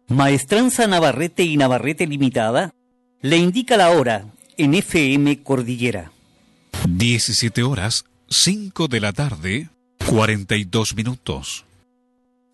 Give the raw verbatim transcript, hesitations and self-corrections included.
Maestranza Navarrete y Navarrete Limitada le indica la hora en F M Cordillera. diecisiete horas, cinco de la tarde, cuarenta y dos minutos.